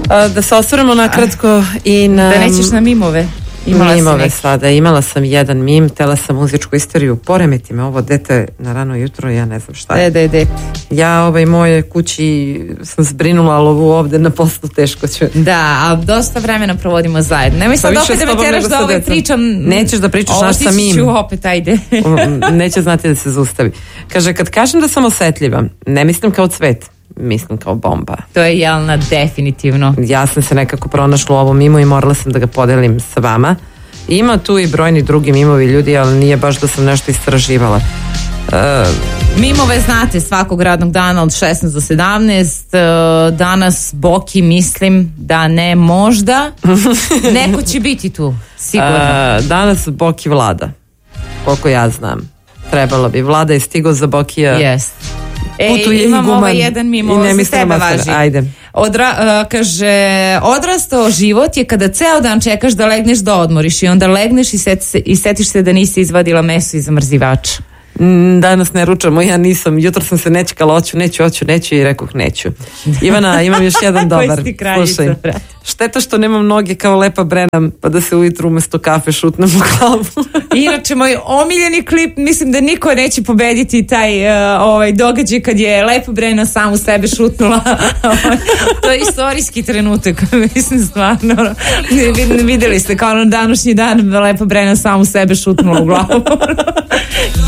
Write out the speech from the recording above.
Da se osvrnemo nakratko i na... Da nećeš na mimove. Mimove sada. Imala sam jedan mim, tela sam muzičku istoriju. Poremeti me ovo dete na rano jutro, ja ne znam šta je. Ja moje kući sam zbrinula, ali ovo ovde na poslu teško ću. Da, a dosta vremena provodimo zajedno. Nemoj sad opet da me teraš da pričam. Nećeš da pričaš naš sa mim. Ću opet, ajde. Neće znati da se zaustavi. Kaže, kad kažem da sam osetljiva, ne mislim kao cvet, mislim kao bomba. To je Jelena, definitivno. Ja sam se nekako pronašla u ovom mimu i morala sam da ga podelim sa vama. Ima tu i brojni drugi mimovi ljudi, ali nije baš da sam nešto istraživala. Mimove znate svakog radnog dana od 16 do 17. Danas Boki mislim da ne možda. Neko će biti tu, sigurno. Danas Boki vlada, koliko ja znam. Trebalo bi. Vlada je stigo za Bokija. Jest. Imam ovaj jedan mimo, za tebe važi. Ajde. Kaže, odrastao život je kada ceo dan čekaš da legneš da odmoriš i onda legneš i setiš se da nisi izvadila meso iz zamrzivača. Danas ne ručamo, ja nisam, jutro sam se nečekala, neću i rekoh neću. Ivana, imam još jedan dobar. Slušaj, šteta što nemam noge kao Lepa Brena, pa da se ujutru umesto kafe šutnem u glavu. Inače, moj omiljeni klip, mislim da niko neće pobediti taj događaj kad je Lepa Brena samu sebe šutnula. To je istorijski trenutak, mislim stvarno. Videli ste kao na današnji dan Lepa Brena samu sebe šutnula u glavu.